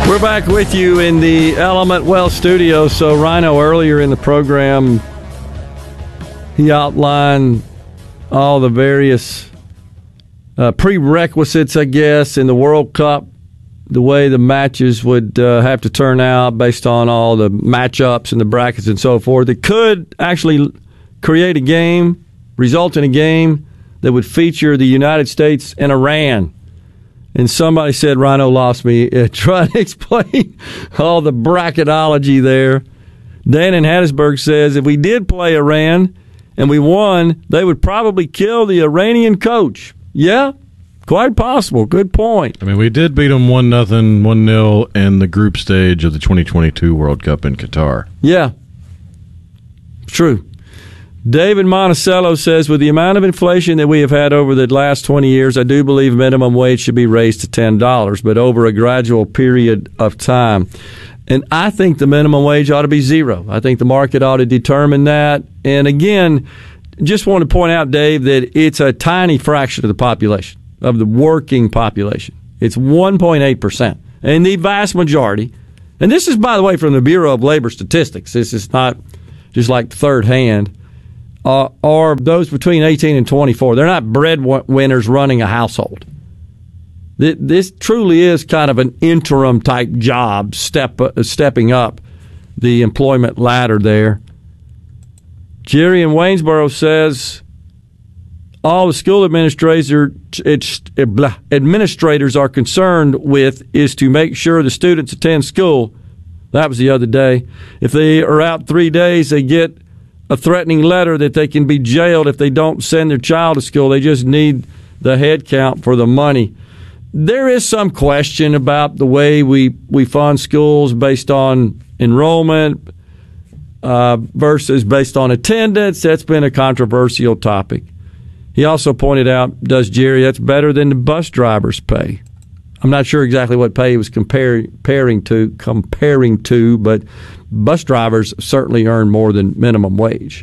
We're back with you in the Element Wealth studio. So, Rhino, earlier in the program, he outlined all the various prerequisites, I guess, in the World Cup, the way the matches would have to turn out based on all the matchups and the brackets and so forth. It could actually create a game, result in a game that would feature the United States and Iran. And somebody said, Rhino lost me. Trying to explain all the bracketology there. Dan in Hattiesburg says, if we did play Iran and we won, they would probably kill the Iranian coach. Yeah, quite possible. Good point. I mean, we did beat them 1-0, 1-0 in the group stage of the 2022 World Cup in Qatar. Yeah, true. David Monticello says, with the amount of inflation that we have had over the last 20 years, I do believe minimum wage should be raised to $10, but over a gradual period of time. And I think the minimum wage ought to be zero. I think the market ought to determine that. And again, just want to point out, Dave, that it's a tiny fraction of the population, of the working population. It's 1.8%. And the vast majority, and this is, by the way, from the Bureau of Labor Statistics. This is not just like third hand. Are those between 18 and 24. They're not breadwinners running a household. This truly is kind of an interim type job, stepping up the employment ladder there. Jerry in Waynesboro says all the school administrators are concerned with is to make sure the students attend school. That was the other day. If they are out 3 days, they get a threatening letter that they can be jailed if they don't send their child to school. They just need the head count for the money. There is some question about the way we fund schools based on enrollment versus based on attendance. That's been a controversial topic. He also pointed out, does Jerry, that's better than the bus drivers' pay. I'm not sure exactly what pay he was comparing to, but bus drivers certainly earn more than minimum wage.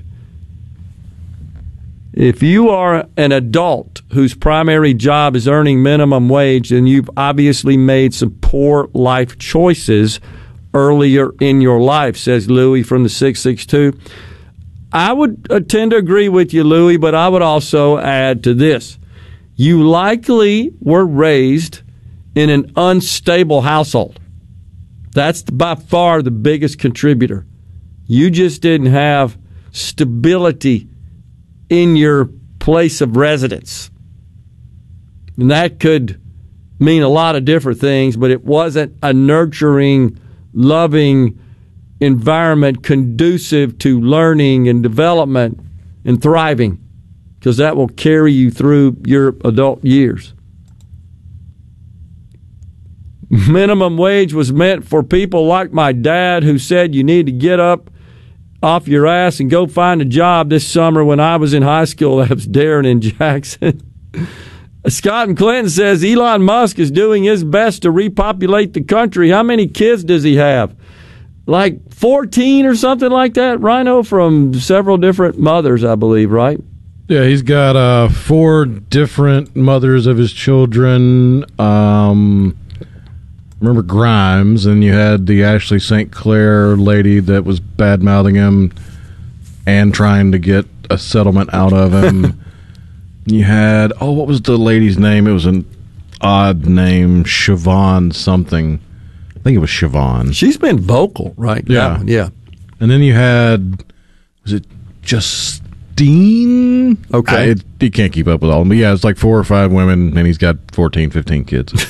If you are an adult whose primary job is earning minimum wage, then you've obviously made some poor life choices earlier in your life, says Louis from the 662. I would tend to agree with you, Louis, but I would also add to this. You likely were raised in an unstable household. That's by far the biggest contributor. You just didn't have stability in your place of residence. And that could mean a lot of different things, but it wasn't a nurturing, loving environment conducive to learning and development and thriving, because that will carry you through your adult years. Minimum wage was meant for people like my dad, who said you need to get up off your ass and go find a job this summer when I was in high school. That was Darren in Jackson. Scott in Clinton says Elon Musk is doing his best to repopulate the country. How many kids does he have? Like 14 or something like that, Rhino, from several different mothers, I believe, right? Yeah, he's got 4 different mothers of his children. Remember Grimes, and you had the Ashley St. Clair lady that was bad-mouthing him and trying to get a settlement out of him. You had, what was the lady's name? It was an odd name, Siobhan something. I think it was Siobhan. She's been vocal, right? Yeah. Yeah. And then you had, was it Justine? Okay. He can't keep up with all of them. But yeah, it's like 4 or 5 women, and he's got 14, 15 kids.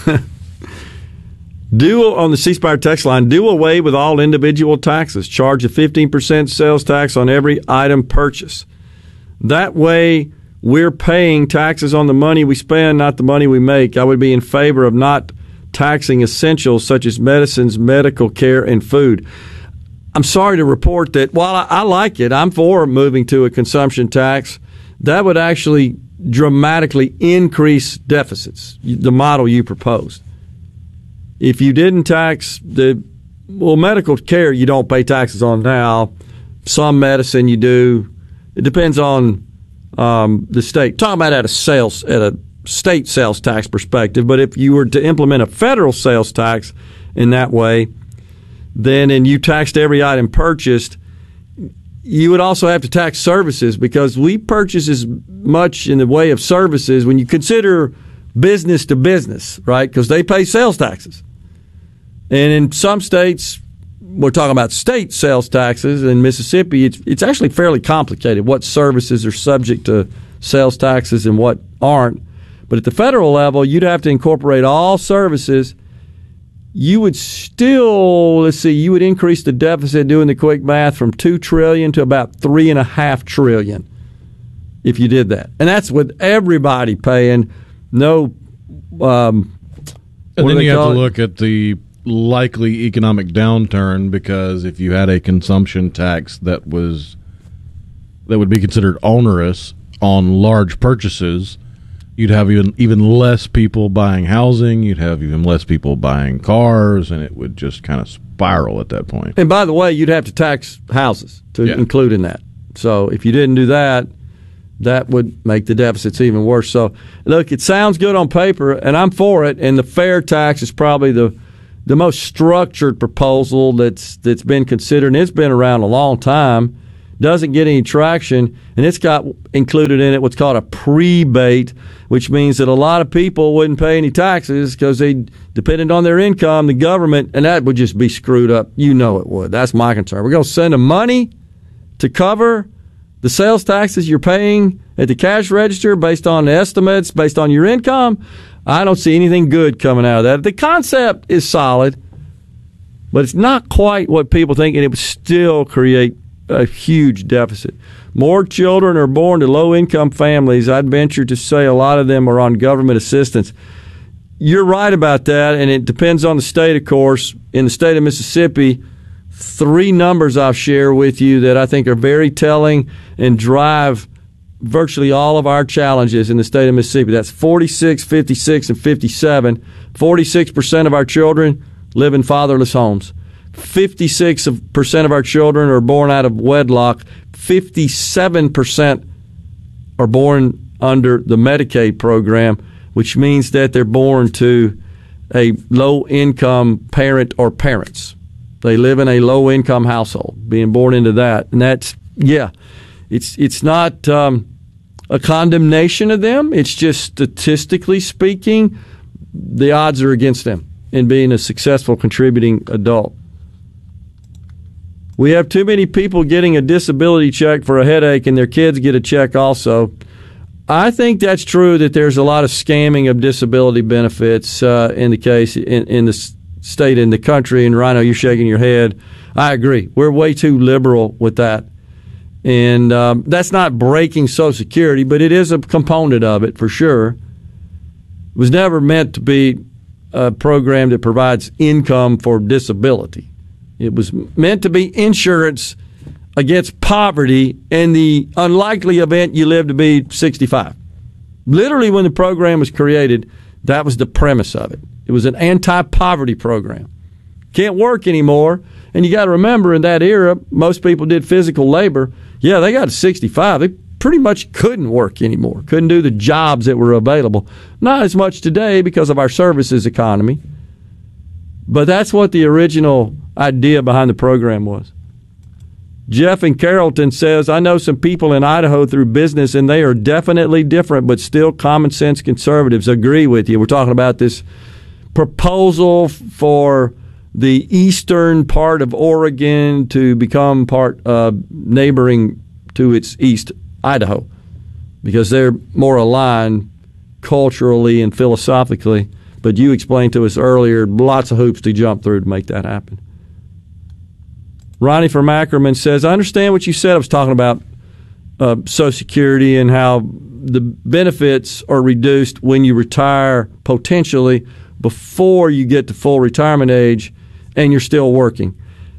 On the C Spire text line, do away with all individual taxes. Charge a 15% sales tax on every item purchased. That way, we're paying taxes on the money we spend, not the money we make. I would be in favor of not taxing essentials such as medicines, medical care, and food. I'm sorry to report that while I like it, I'm for moving to a consumption tax. That would actually dramatically increase deficits, the model you proposed. If you didn't tax medical care, you don't pay taxes on now. Some medicine you do. It depends on the state. Talking about at a state sales tax perspective, but if you were to implement a federal sales tax in that way, and you taxed every item purchased, you would also have to tax services, because we purchase as much in the way of services when you consider business to business, right? Because they pay sales taxes. And in some states, we're talking about state sales taxes. In Mississippi, it's actually fairly complicated what services are subject to sales taxes and what aren't. But at the federal level, you'd have to incorporate all services. You would still, you would increase the deficit, doing the quick math, from $2 trillion to about $3.5 trillion if you did that. And that's with everybody paying. No. And then you have to look at the likely economic downturn, because if you had a consumption tax that would be considered onerous on large purchases, you'd have even less people buying housing, you'd have even less people buying cars, and it would just kind of spiral at that point. And by the way, you'd have to tax houses to include in that. So if you didn't do that, that would make the deficits even worse. So, look, it sounds good on paper, and I'm for it, and the fair tax is probably the most structured proposal that's been considered, and it's been around a long time. Doesn't get any traction, and it's got included in it what's called a prebate, which means that a lot of people wouldn't pay any taxes because they depended on their income, the government, and that would just be screwed up. You know it would. That's my concern. We're going to send them money to cover the sales taxes you're paying at the cash register based on the estimates, based on your income. I don't see anything good coming out of that. The concept is solid, but it's not quite what people think, and it would still create a huge deficit. More children are born to low-income families. I'd venture to say a lot of them are on government assistance. You're right about that, and it depends on the state, of course. In the state of Mississippi, 3 numbers I'll share with you that I think are very telling and drive virtually all of our challenges in the state of Mississippi. That's 46, 56, and 57. 46% of our children live in fatherless homes. 56% of our children are born out of wedlock. 57% are born under the Medicaid program, which means that they're born to a low-income parent or parents. They live in a low-income household, being born into that. And that's, it's not a condemnation of them. It's just, statistically speaking, the odds are against them in being a successful contributing adult. We have too many people getting a disability check for a headache, and their kids get a check also. I think that's true, that there's a lot of scamming of disability benefits in the case in the state, in the country. And Rhino, you're shaking your head. I agree. We're way too liberal with that. And that's not breaking Social Security, but it is a component of it for sure. It was never meant to be a program that provides income for disability. It was meant to be insurance against poverty in the unlikely event you live to be 65. Literally, when the program was created, that was the premise of it. It was an anti-poverty program. Can't work anymore. And you got to remember, in that era, most people did physical labor. Yeah, they got to 65. They pretty much couldn't work anymore. Couldn't do the jobs that were available. Not as much today because of our services economy. But that's what the original idea behind the program was. Jeff in Carrollton says, I know some people in Idaho through business, and they are definitely different, but still common sense conservatives. Agree with you. We're talking about this proposal for the eastern part of Oregon to become part neighboring to its east, Idaho, because they're more aligned culturally and philosophically. But you explained to us earlier, lots of hoops to jump through to make that happen. Ronnie from Ackerman says, I understand what you said. I was talking about Social Security and how the benefits are reduced when you retire potentially before you get to full retirement age and you're still working.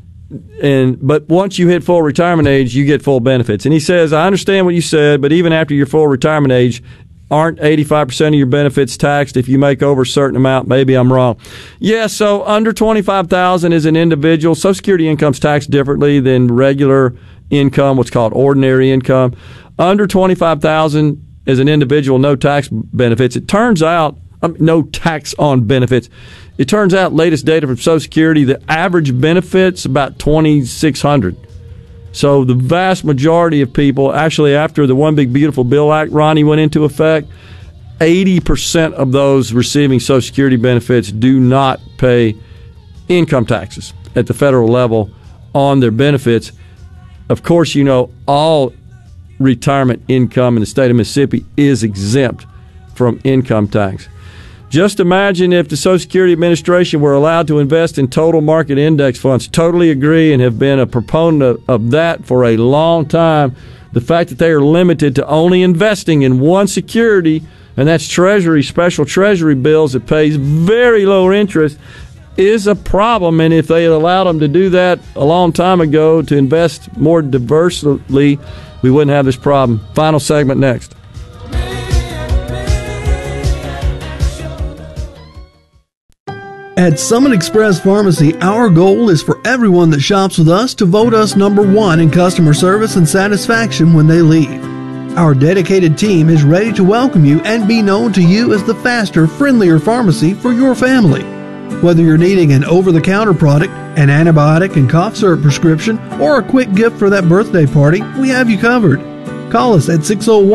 But once you hit full retirement age, you get full benefits. And he says, I understand what you said, but even after your full retirement age, aren't 85% of your benefits taxed if you make over a certain amount? Maybe I'm wrong. Yeah, so under $25,000 as an individual, Social Security income's taxed differently than regular income, what's called ordinary income. Under $25,000 as an individual, no tax benefits. It turns out, no tax on benefits. It turns out, latest data from Social Security, the average benefit's about $2,600. So the vast majority of people, actually after the One Big Beautiful Bill Act, Ronnie, went into effect, 80% of those receiving Social Security benefits do not pay income taxes at the federal level on their benefits. Of course, you know, all retirement income in the state of Mississippi is exempt from income tax. Just imagine if the Social Security Administration were allowed to invest in total market index funds. Totally agree and have been a proponent of that for a long time. The fact that they are limited to only investing in one security, and that's Treasury, special Treasury bills that pays very low interest, is a problem. And if they had allowed them to do that a long time ago, to invest more diversely, we wouldn't have this problem. Final segment next. At Summit Express Pharmacy, our goal is for everyone that shops with us to vote us #1 in customer service and satisfaction when they leave. Our dedicated team is ready to welcome you and be known to you as the faster, friendlier pharmacy for your family. Whether you're needing an over-the-counter product, an antibiotic and cough syrup prescription, or a quick gift for that birthday party, we have you covered. Call us at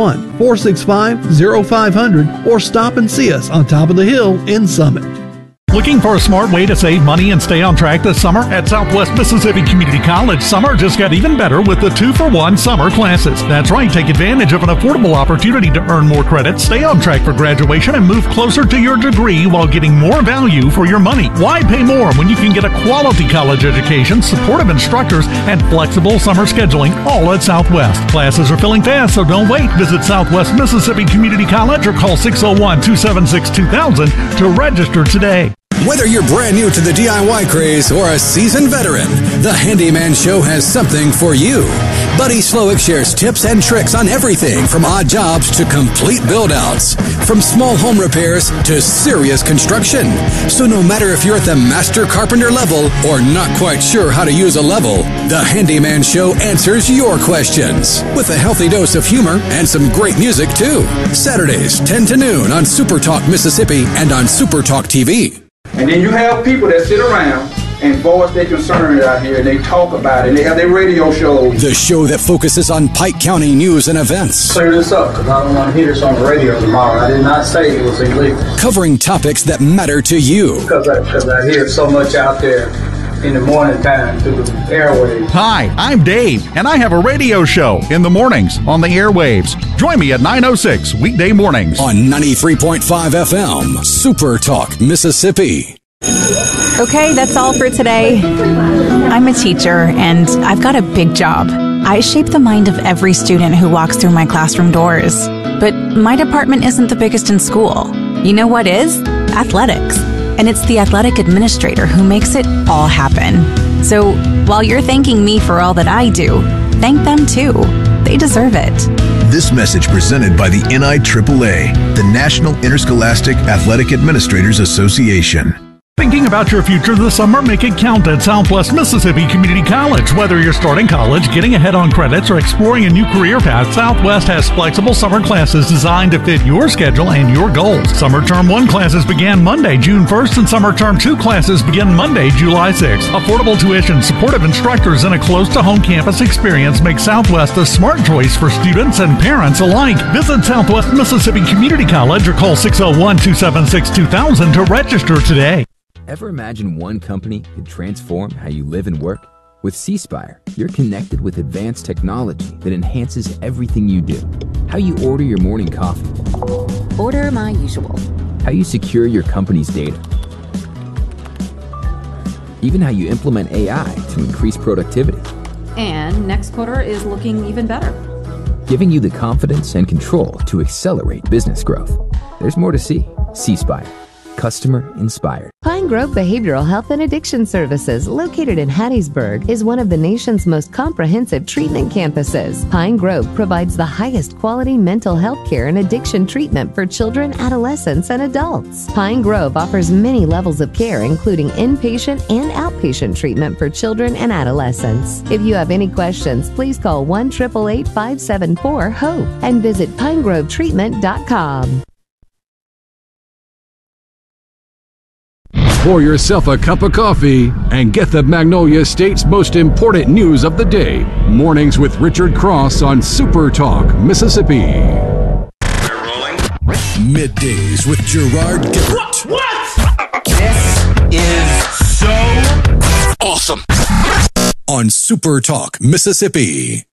601-465-0500 or stop and see us on top of the hill in Summit. Looking for a smart way to save money and stay on track this summer? At Southwest Mississippi Community College, summer just got even better with the 2-for-1 summer classes. That's right, take advantage of an affordable opportunity to earn more credits, stay on track for graduation, and move closer to your degree while getting more value for your money. Why pay more when you can get a quality college education, supportive instructors, and flexible summer scheduling all at Southwest? Classes are filling fast, so don't wait. Visit Southwest Mississippi Community College or call 601-276-2000 to register today. Whether you're brand new to the DIY craze or a seasoned veteran, the Handyman Show has something for you. Buddy Slowick shares tips and tricks on everything from odd jobs to complete build-outs, from small home repairs to serious construction. So no matter if you're at the master carpenter level or not quite sure how to use a level, the Handyman Show answers your questions with a healthy dose of humor and some great music too. Saturdays, 10 to noon on Super Talk Mississippi and on Super Talk TV. And then you have people that sit around and voice their concerns out here, and they talk about it, and they have their radio shows. The show that focuses on Pike County news and events. Clear this up, because I don't want to hear this on the radio tomorrow. I did not say it was illegal. Covering topics that matter to you. Because I hear so much out there in the morning time through the airwaves. Hi, I'm Dave, and I have a radio show in the mornings on the airwaves. Join me at 9:06 weekday mornings on 93.5 FM, Super Talk, Mississippi. Okay, that's all for today. I'm a teacher, and I've got a big job. I shape the mind of every student who walks through my classroom doors. But my department isn't the biggest in school. You know what is? Athletics. And it's the athletic administrator who makes it all happen. So while you're thanking me for all that I do, thank them too. They deserve it. This message presented by the NIAAA, the National Interscholastic Athletic Administrators Association. Thinking about your future this summer? Make it count at Southwest Mississippi Community College. Whether you're starting college, getting ahead on credits, or exploring a new career path, Southwest has flexible summer classes designed to fit your schedule and your goals. Summer Term 1 classes began Monday, June 1st, and Summer Term 2 classes begin Monday, July 6th. Affordable tuition, supportive instructors, and a close-to-home campus experience make Southwest a smart choice for students and parents alike. Visit Southwest Mississippi Community College or call 601-276-2000 to register today. Ever imagine one company could transform how you live and work? With C-Spire, you're connected with advanced technology that enhances everything you do. How you order your morning coffee. Order my usual. How you secure your company's data. Even how you implement AI to increase productivity. And next quarter is looking even better. Giving you the confidence and control to accelerate business growth. There's more to see. C-Spire. Customer inspired. Pine Grove Behavioral Health and Addiction Services, located in Hattiesburg, is one of the nation's most comprehensive treatment campuses. Pine Grove provides the highest quality mental health care and addiction treatment for children, adolescents, and adults. Pine Grove offers many levels of care, including inpatient and outpatient treatment for children and adolescents. If you have any questions, please call 1-888-574-HOPE and visit pinegrovetreatment.com. pour yourself a cup of coffee, and get the Magnolia State's most important news of the day. Mornings with Richard Cross on Super Talk, Mississippi. Middays with Gerard Gibbert. What? This is so awesome. On Super Talk, Mississippi.